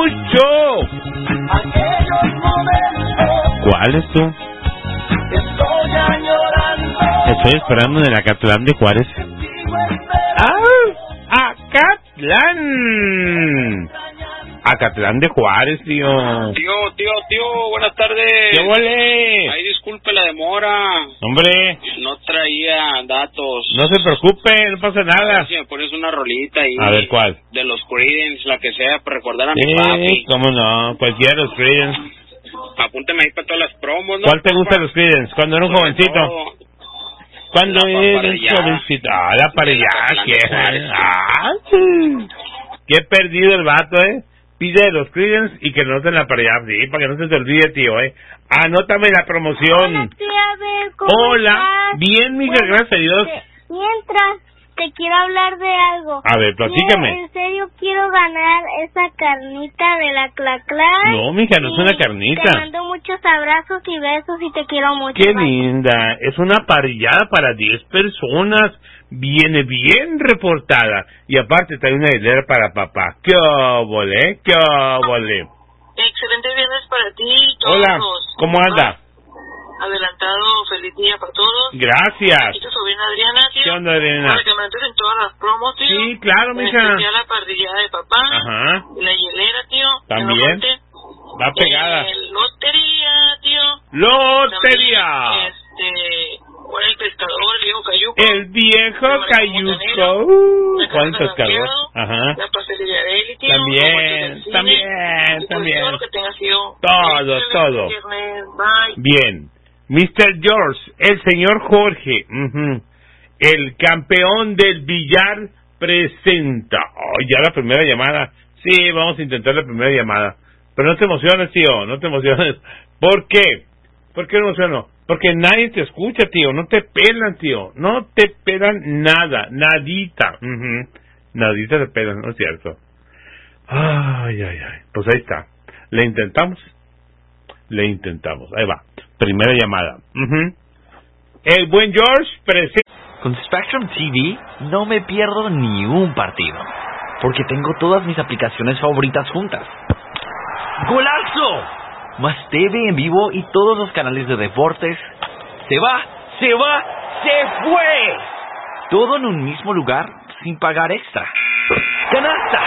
mucho. ¿Cuál es tú? Estoy esperando en el Acatlán de Juárez. ¡Ah! ¡Acatlán! Acatlán de Juárez, tío. Tío, buenas tardes. ¿Qué vole? Ay, disculpe la demora. Hombre. No traía datos. No se preocupe, no pasa nada. A ver si me pones una rolita ahí. A ver, ¿cuál? De los Creedence, la que sea, para recordar a mi papi. ¿Cómo no? Cualquiera de los Creedence. Apúntame ahí para todas las promos, ¿no? ¿Cuál te gusta de los Creedence? Cuando era un jovencito. Cuando era un jovencito. Ah, la parellaje. Qué perdido el vato, Pide de los Creedence y que no te la parellaje. Sí, para que no se te olvide, tío, Anótame la promoción. Hola, tía, a ver, ¿cómo estás? Bien, mija, bueno, gracias a Dios. Mientras, te quiero hablar de algo. A ver, platícame. En serio, quiero ganar esa carnita de la Claclay. No, mija, no es una carnita. Te mando muchos abrazos y besos y te quiero mucho. Qué linda. Es una parrillada para 10 personas. Viene bien reportada. Y aparte trae una hilera para papá. ¡Qué óvole, qué óvole! Excelente viernes para ti. Todos. Hola, ¿cómo anda? Adelantado, feliz día para todos. Gracias. ¿Y tu sobrina Adriana, tío? ¿Qué onda, Adriana? Para que me entres en todas las promos, tío. Sí, claro, mija. Ya la parrillada de papá. Ajá. La hielera, tío. También. Va pegada. Lotería, tío. ¡Lotería! También, bueno, el pescador, el viejo cayuco. El viejo cayuco. ¿Cuál pescador? Ajá. La pastelería de él, tío. También. Todo lo que tengas, tío. Todo. Bien. Mr. George, el señor Jorge, el campeón del billar presenta. Ya la primera llamada. Sí, vamos a intentar la primera llamada. Pero no te emociones, tío, no te emociones. ¿Por qué? ¿Por qué no emociono? Porque nadie te escucha, tío, no te pelan, tío. No te pelan nada, nadita. Nadita te pelan, ¿no es cierto? Ay. Pues ahí está. ¿Le intentamos? Ahí va. Primera llamada. El buen George presenta. Con Spectrum TV no me pierdo ni un partido, porque tengo todas mis aplicaciones favoritas juntas. ¡Golazo! Más TV en vivo y todos los canales de deportes. ¡Se fue! Todo en un mismo lugar sin pagar extra. ¡Canasta!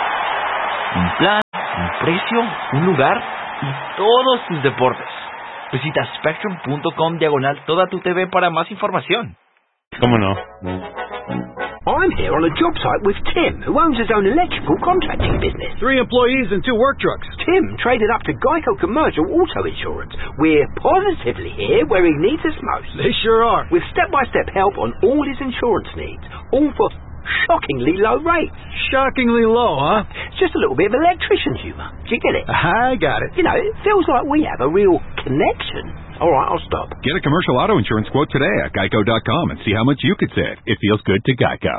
Un plan, un precio, un lugar y todos tus deportes. Visita spectrum.com/toda tu TV para más información. ¿Cómo no? I'm here on a job site with Tim, who owns his own electrical contracting business. 3 employees and 2 work trucks. Tim traded up to Geico Commercial Auto Insurance. We're positively here where he needs us most. They sure are. With step-by-step help on all his insurance needs, all for shockingly low rates. Shockingly low, huh? It's just a little bit of electrician humor. Do you get it? I got it. You know, it feels like we have a real connection. All right, I'll stop. Get a commercial auto insurance quote today at geico.com and see how much you could save. It feels good to Geico.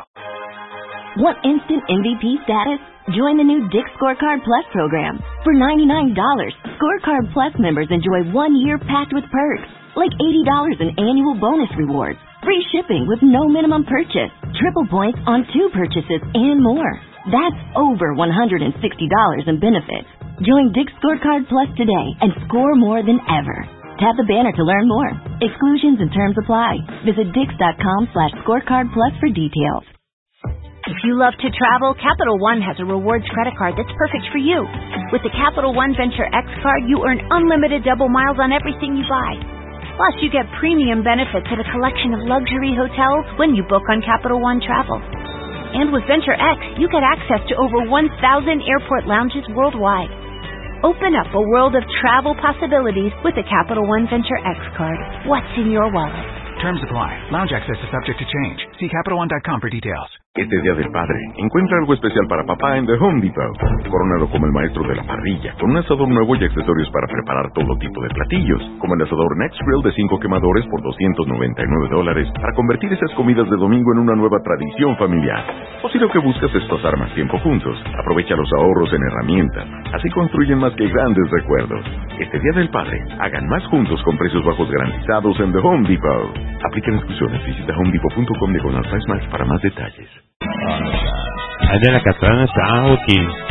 Want instant MVP status? Join the new Dick's Scorecard Plus program. For $99, Scorecard Plus members enjoy 1 year packed with perks, like $80 in annual bonus rewards, free shipping with no minimum purchase, triple points on 2 purchases, and more. That's over $160 in benefits. Join Dick's Scorecard Plus today and score more than ever. Tap the banner to learn more. Exclusions and terms apply. Visit Dix.com/scorecard plus for details. If you love to travel, Capital One has a rewards credit card that's perfect for you. With the Capital One Venture X card, you earn unlimited double miles on everything you buy. Plus, you get premium benefits at a collection of luxury hotels when you book on Capital One Travel. And with Venture X, you get access to over 1,000 airport lounges worldwide. Open up a world of travel possibilities with the Capital One Venture X card. What's in your wallet? Terms apply. Lounge access is subject to change. See CapitalOne.com for details. Este Día del Padre, encuentra algo especial para papá en The Home Depot. Coronado como el maestro de la parrilla, con un asador nuevo y accesorios para preparar todo tipo de platillos, como el asador Next Grill de 5 quemadores por $299, para convertir esas comidas de domingo en una nueva tradición familiar. O si lo que buscas es pasar más tiempo juntos, aprovecha los ahorros en herramientas, así construyen más que grandes recuerdos. Este Día del Padre, hagan más juntos con precios bajos garantizados en The Home Depot. Aplican exclusiones, visita homedepot.com/size max para más detalles. Allá en la Catrana está, Joaquín.